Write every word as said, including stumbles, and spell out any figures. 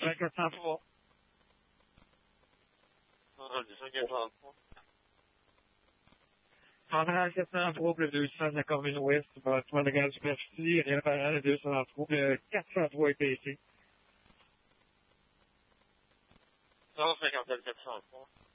cinq quatre cent trois. Rendu cinq quatre cent trois. Central quatre cent trois pour le deux cents de la commune ouest, bâtiment de grande superficie, réapparent le deux cent trois, le quatre cent trois est ici. cent cinquante-sept quatre cent trois.